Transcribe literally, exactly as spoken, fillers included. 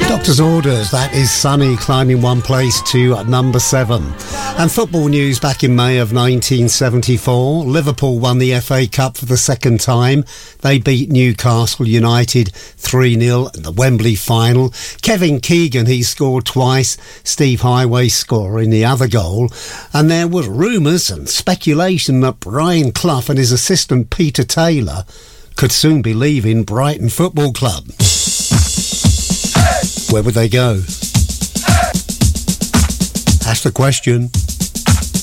Doctor's orders, that is Sonny climbing one place to at number seven. And football news back in May of nineteen seventy-four. Liverpool won the F A Cup for the second time. They beat Newcastle United three nil in the Wembley final. Kevin Keegan, he scored twice. Steve Highway scoring the other goal. And there was rumours and speculation that Brian Clough and his assistant Peter Taylor could soon be leaving Brighton Football Club. Where would they go? That's the question.